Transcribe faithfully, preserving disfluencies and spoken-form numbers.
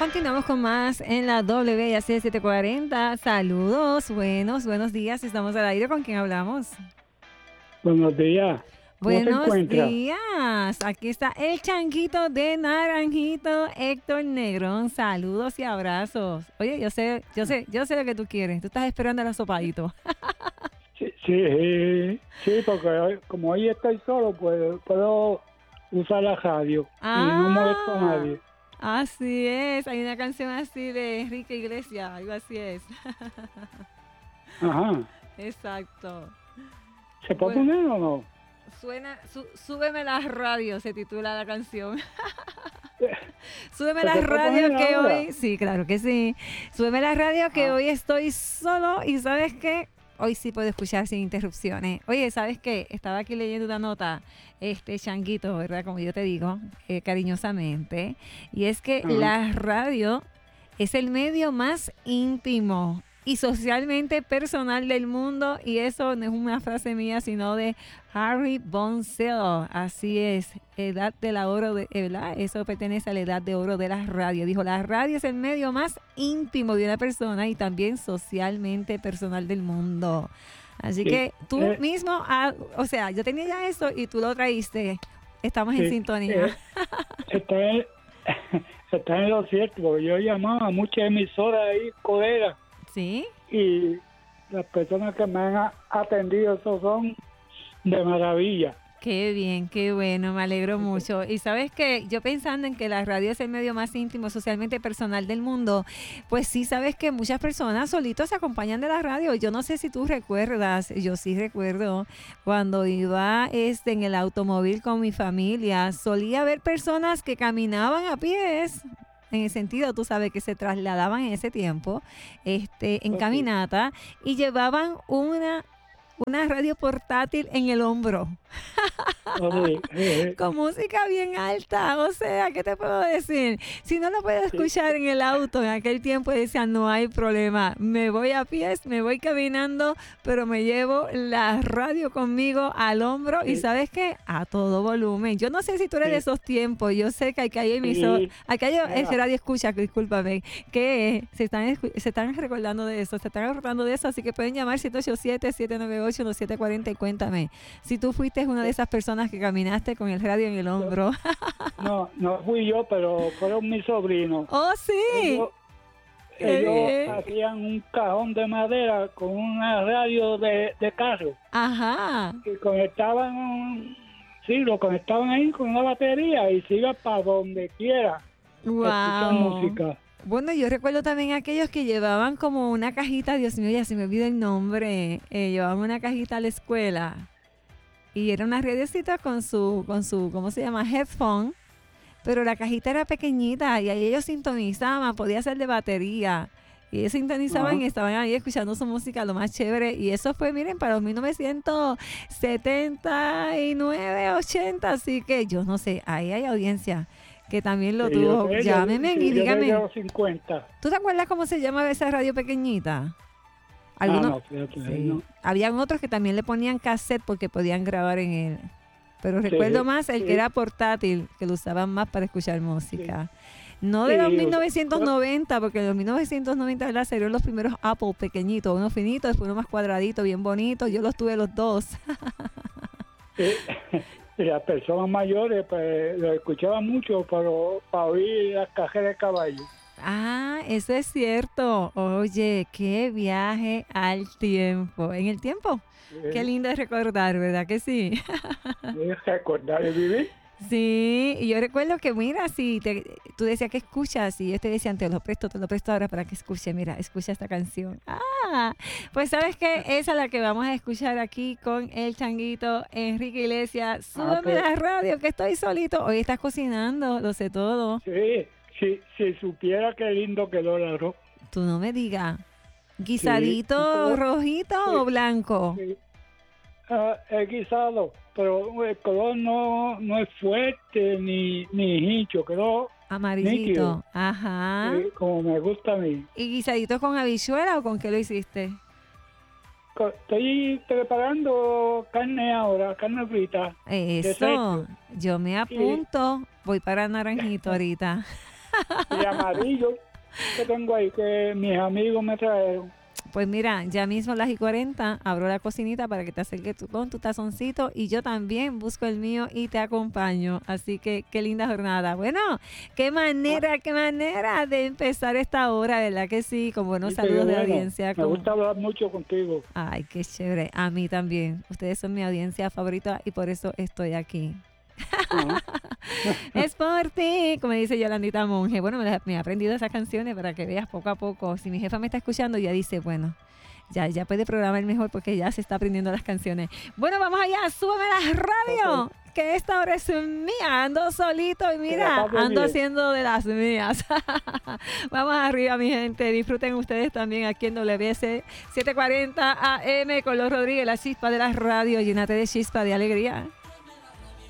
Continuamos con más en la W A C setecientos cuarenta. Saludos, buenos, buenos días. Estamos al aire. ¿Con quién hablamos? Buenos días. ¿Cómo te Buenos encuentras? días. Aquí está el changuito de Naranjito, Héctor Negrón. Saludos y abrazos. Oye, yo sé, yo sé, yo sé lo que tú quieres. Tú estás esperando el sopadito. Sí, sí, sí, porque hoy- como hoy estoy solo, pues puedo usar la radio y no molesto a Ah, nadie. así es. Hay una canción así de Enrique Iglesias, algo así es. Ajá. Exacto. ¿Se puede Bueno, poner o no? suena, su, súbeme la radio, se titula la canción. Súbeme ¿Se la te puede radio poner que ahora? hoy, sí, claro que sí. Súbeme la radio que Ah, hoy estoy solo y ¿sabes qué? Hoy sí puedo escuchar sin interrupciones. Oye, ¿sabes qué? Estaba aquí leyendo una nota, este changuito, ¿verdad? Como yo te digo, eh, cariñosamente. Y es que ajá. la radio es el medio más íntimo y socialmente personal del mundo. Y eso no es una frase mía, sino de Harry Bonsell. Así es, edad de la oro, de, ¿verdad? Eso pertenece a la edad de oro de la radio. Dijo, la radio es el medio más íntimo de una persona y también socialmente personal del mundo. Así Sí, que tú eh, mismo, ah, o sea, yo tenía ya eso y tú lo traíste. Estamos en sí, sintonía. eh, está en, está en lo cierto, porque yo he llamado a muchas emisoras ahí, colegas, ¿Sí? y las personas que me han a- atendido, esos son de maravilla. Qué bien, qué bueno, me alegro mucho. Y sabes que yo pensando en que la radio es el medio más íntimo, socialmente personal del mundo, pues sí sabes que muchas personas solitos se acompañan de la radio. Yo no sé si tú recuerdas, yo sí recuerdo cuando iba este en el automóvil con mi familia, solía haber personas que caminaban a pies. En el sentido, tú sabes, que se trasladaban en ese tiempo, este, en Ok. caminata y llevaban una, una radio portátil en el hombro Ok, eh, con música bien alta. O sea, ¿qué te puedo decir? Si no lo puedo sí, escuchar en el auto, en aquel tiempo decía, no hay problema. Me voy a pies, me voy caminando, pero me llevo la radio conmigo al hombro y sí, ¿sabes qué? A todo volumen. Yo no sé si tú eres de sí, esos tiempos. Yo sé que aquí hay emisor, sí. aquí hay eh, Mira, radio escucha, discúlpame, que se están, escu- se están recordando de eso, se están acordando de eso, así que pueden llamar siete ocho siete, siete nueve ocho, uno siete cuatro cero y cuéntame si tú fuiste una de eh, esas personas que caminaste con el radio en el yo- hombro. no, no fui yo, pero fueron mis sobrinos. Oh, sí. Ellos, Qué ellos bien. hacían un cajón de madera con una radio de, de carro Ajá. y conectaban, sí, lo conectaban ahí con una batería y se iba para donde quiera a escuchar Wow. música. Bueno, yo recuerdo también aquellos que llevaban como una cajita, Dios mío, ya se me olvida el nombre, eh, llevaban una cajita a la escuela y era una radiocita con su, con su, ¿cómo se llama? Headphone, pero la cajita era pequeñita y ahí ellos sintonizaban, podía ser de batería. Y ellos sintonizaban Ajá. y estaban ahí escuchando su música, lo más chévere. Y eso fue, miren, para los mil novecientos setenta y nueve, ochenta. Así que yo no sé, ahí hay audiencia que también lo Sí, yo tuvo. sé, yo, Llámenme y sí, yo soy de díganme, los cincuenta. ¿tú te acuerdas cómo se llamaba esa radio pequeñita? Ah, Algunos, no, fíjate, ahí sí. no. Habían otros que también le ponían cassette porque podían grabar en él. Pero Sí, recuerdo más el que sí, era portátil, que lo usaban más para escuchar sí. música. No de los Y, o sea, mil novecientos noventa, porque en los mil novecientos noventa, ¿verdad? Salieron los primeros Apple pequeñitos, uno finito, después uno más cuadradito, bien bonito. Yo los tuve los dos. eh, y las personas mayores pues lo escuchaban mucho pero para oír las cajeras de caballo. Ah, eso es cierto. Oye, qué viaje al tiempo. En el tiempo. Qué Eh, lindo es recordar, ¿verdad que sí? es recordar y vivir. Sí, y yo recuerdo que, mira, si te, tú decías que escuchas, y yo te decía, te lo presto, te lo presto ahora para que escuche, mira, escucha esta canción. Ah, pues sabes que esa es la que vamos a escuchar aquí con el changuito Enrique Iglesias. Ah, Súbeme pues la radio, que estoy solito. Hoy estás cocinando, lo sé todo. sí, sí, si supiera qué lindo quedó el arroz. Tú no me digas. Sí, un ¿Guisadito poco, rojito o sí, blanco? sí. Ah, es guisado, pero el color no, no es fuerte ni, ni hincho, quedó nítido, Amarillito. Ajá. sí, como me gusta a mí. ¿Y guisadito con habichuela o con qué lo hiciste? Co- Estoy preparando carne ahora, carne frita, de Eso, cerdo. yo me Sí, apunto. Voy para Naranjito ahorita. y amarillo que tengo ahí, que mis amigos me trajeron. Pues mira, ya mismo a las y cuarenta abro la cocinita para que te acerques tú con tu tazoncito y yo también busco el mío y te acompaño. Así que qué linda jornada. Bueno, qué manera, qué manera de empezar esta hora, ¿verdad que sí? Con buenos Sí, saludos de bueno, audiencia. Me Con... gusta hablar mucho contigo. Ay, qué chévere. A mí también. Ustedes son mi audiencia favorita y por eso estoy aquí. Es por ti, como dice Yolandita Monge. Bueno, me, la, me he aprendido esas canciones para que veas poco a poco. Si mi jefa me está escuchando, ya dice, bueno, ya, ya puede programar mejor porque ya se está aprendiendo las canciones. Bueno, vamos allá, súbeme la radio, okay, que esta hora es mía. Ando solito y mira, ando haciendo de las mías. Vamos arriba, mi gente. Disfruten ustedes también aquí en W S setecientos cuarenta A M con Los Rodríguez, la chispa de la radio. Llénate de chispa de alegría.